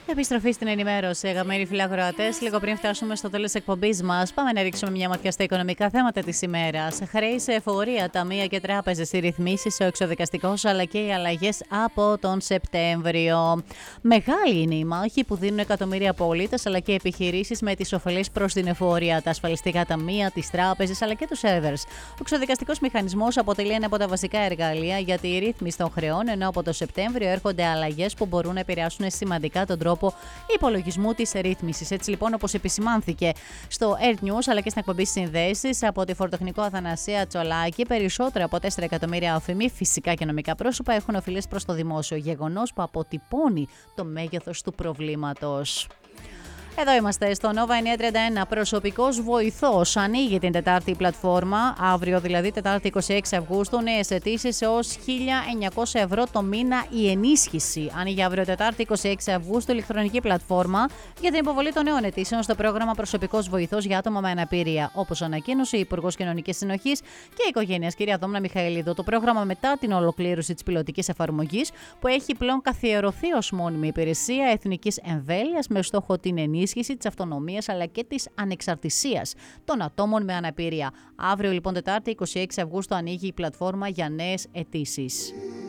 Επιστροφή στην ενημέρωση, αγαπημένοι φιλακροατές. Λίγο πριν φτάσουμε στο τέλος της εκπομπής μας, πάμε να ρίξουμε μια ματιά στα οικονομικά θέματα της ημέρας. Χρέη σε εφορία, ταμεία και τράπεζες, οι ρυθμίσεις, ο εξωδικαστικός αλλά και οι αλλαγές από τον Σεπτέμβριο. Μεγάλη είναι η μάχη που δίνουν εκατομμύρια πολίτες αλλά και επιχειρήσεις με τις ωφελίες προς την εφορία, τα ασφαλιστικά ταμεία, τις τράπεζες αλλά και τους servers. Ο εξωδικαστικός μηχανισμός αποτελεί ένα από τα βασικά εργαλεία για τη ρύθμιση των χρεών, ενώ από το Σεπτέμβριο έρχονται αλλαγές που μπορούν να επηρεάσουν σημαντικά τον τρόπο υπολογισμού της ρύθμισης. Έτσι λοιπόν, όπως επισημάνθηκε στο Air News αλλά και στην εκπομπή Συνδέσεις από τη φοροτεχνικό Αθανασία Τσολάκη, περισσότερα από 4 εκατομμύρια αφημοί, φυσικά και νομικά πρόσωπα, έχουν οφειλές προς το δημόσιο, γεγονός που αποτυπώνει το μέγεθος του προβλήματος. Εδώ είμαστε στο Nova 931. Προσωπικός βοηθός. Ανοίγει την Τετάρτη η πλατφόρμα. Αύριο, δηλαδή Τετάρτη 26 Αυγούστου, νέες αιτήσεις έως 1.900 ευρώ το μήνα η ενίσχυση. Ανοίγει αύριο Τετάρτη 26 Αυγούστου ηλεκτρονική πλατφόρμα για την υποβολή των νέων αιτήσεων στο πρόγραμμα Προσωπικός βοηθός για άτομα με αναπηρία. Όπως ανακοίνωσε η Υπουργός Κοινωνικής Συνοχής και Οικογένειας, κυρία Δόμνα Μιχαηλίδου. Το πρόγραμμα, μετά την ολοκλήρωση της πιλωτικής εφαρμογής, που έχει πλέον καθιερωθεί ως μόνιμη υπηρεσία εθνικής εμβέλειας με στόχο την ενίσχυση της αυτονομίας αλλά και της ανεξαρτησίας των ατόμων με αναπηρία. Αύριο λοιπόν Τετάρτη 26 Αυγούστου ανοίγει η πλατφόρμα για νέες αιτήσεις.